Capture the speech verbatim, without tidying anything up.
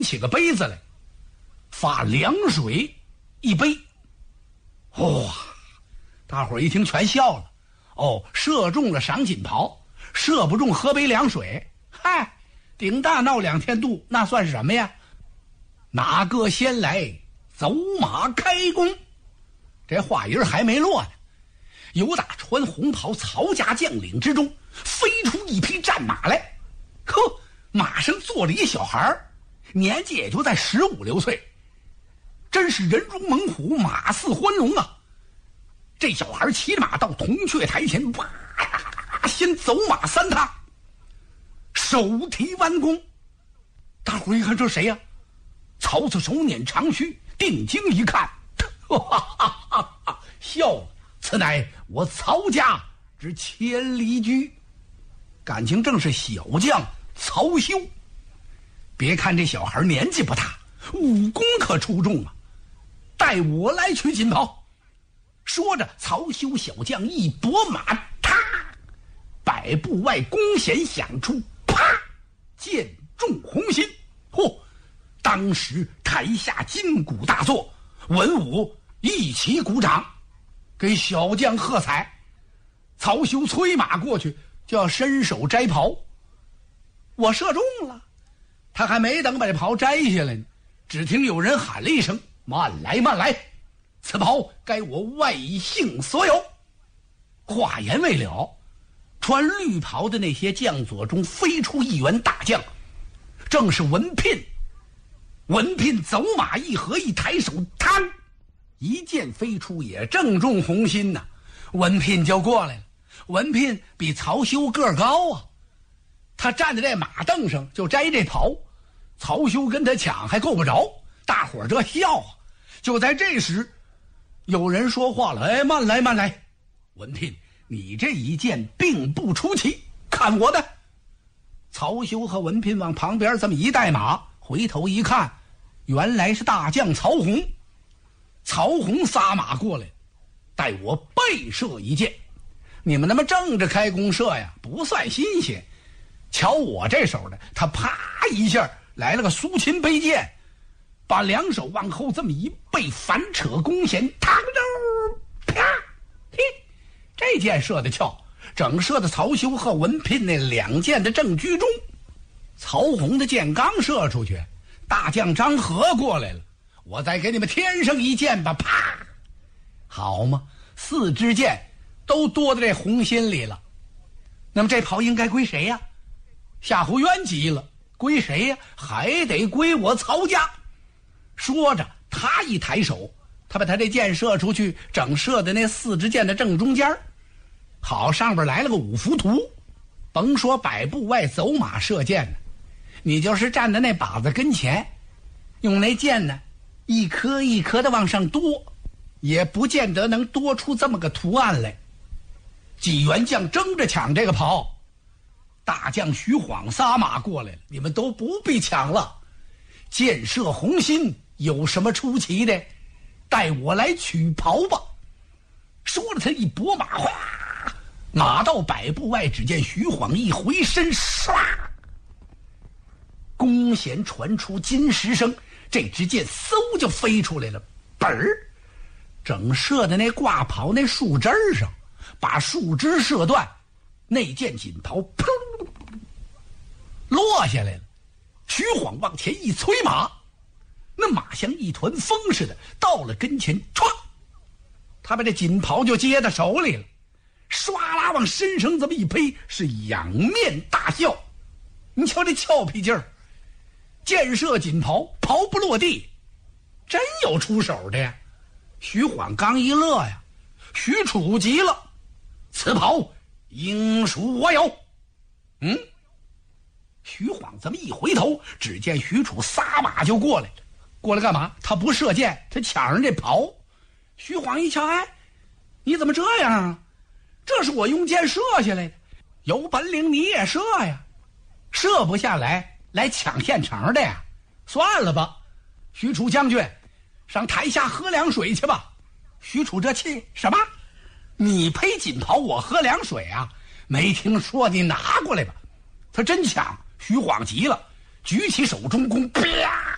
起个杯子来，发凉水一杯。哇！大伙儿一听全笑了。哦，射中了赏锦袍，射不中喝杯凉水。嗨，顶大闹两天肚，那算什么呀？哪个先来走马开弓？这话音还没落呢，由打穿红袍曹家将领之中飞出一匹战马来。呵，马上坐了一小孩，年纪也就在十五六岁，真是人如猛虎，马似欢龙啊！这小孩骑着马到铜雀台前，哇，先走马三踏，手提弯弓。大伙一看这谁呀、啊？曹操手捻长须，定睛一看，哈哈哈哈，笑了。此乃我曹家之千里驹，感情正是小将曹休。别看这小孩年纪不大，武功可出众啊！带我来取锦袍。说着，曹休小将一拨马，踏，百步外弓弦响出，啪，箭中红心。嚯！当时台下金鼓大作，文武一起鼓掌，给小将喝彩。曹休催马过去，就要伸手摘袍。我射中了，他还没等把这袍摘下来呢，只听有人喊了一声：“慢来，慢来！此袍该我外姓所有。”话言未了，穿绿袍的那些将佐中飞出一员大将，正是文聘。文聘走马一合，一抬手，嘡，一箭飞出，也正中红心呐。文聘就过来了。文聘比曹休个儿高啊，他站在这马凳上就摘这袍，曹休跟他抢还够不着，大伙儿这笑啊。就在这时，有人说话了：“哎，慢来，慢来！文聘，你这一箭并不出奇，看我的！”曹休和文聘往旁边这么一带马，回头一看，原来是大将曹洪。曹洪撒马过来，待我背射一箭。你们那么正着开弓射呀，不算新鲜。瞧我这手的，他啪一下来了个苏秦背箭，把两手往后这么一背，反扯弓弦，嘡溜，啪，嘿，这箭射得俏，整射的曹休和文聘那两箭的正居中。曹洪的箭刚射出去，大将张合过来了，我再给你们添上一箭吧，啪！好嘛，四支箭都多在这红心里了。那么这袍应该归谁呀？夏侯渊急了，归谁呀？还得归我曹家。说着，他一抬手，他把他这箭射出去，整射的那四支箭的正中间。好，上边来了个五幅图，甭说百步外走马射箭呢，你就是站在那靶子跟前，用那箭呢一颗一颗的往上多，也不见得能多出这么个图案来。几员将争着抢这个袍，大将徐晃撒马过来了，你们都不必抢了，箭射红心有什么出奇的？带我来取袍吧。说了，他一拨马，哗，马到百步外，只见徐晃一回身，唰，弓弦传出金石声，这支箭嗖就飞出来了，本儿整射的那挂袍那树枝上，把树枝射断，那件锦袍噗落下来了。徐晃往前一催马，那马像一团风似的到了跟前，唰，他把这锦袍就接在手里了，唰啦往身上这么一披，是仰面大笑。你瞧这俏皮劲儿，箭射锦袍，袍不落地，真有出手的呀。徐晃刚一乐呀，许褚急了，此袍应属我有。嗯，徐晃这么一回头，只见许褚撒马就过来了。过来干嘛？他不射箭，他抢人这袍。徐晃一瞧，哎，你怎么这样啊？这是我用箭射下来的，有本领你也射呀。射不下来，来抢现成的呀。算了吧，许褚将军，上台下喝凉水去吧。许褚这气，什么？你披锦袍，我喝凉水啊？没听说，你拿过来吧。他真抢，徐晃急了，举起手中弓，啪！